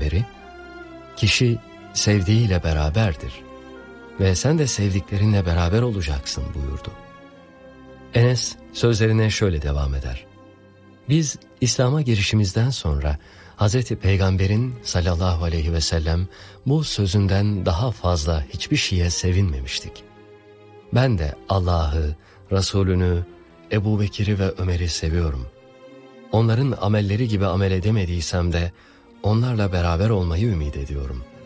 peygamberi, kişi sevdiğiyle beraberdir ve sen de sevdiklerinle beraber olacaksın buyurdu. Enes sözlerine şöyle devam eder. Biz İslam'a girişimizden sonra Hazreti Peygamber'in sallallahu aleyhi ve sellem bu sözünden daha fazla hiçbir şeye sevinmemiştik. Ben de Allah'ı, Resulünü, Ebu Bekir'i ve Ömer'i seviyorum. Onların amelleri gibi amel edemediysem de onlarla beraber olmayı ümit ediyorum.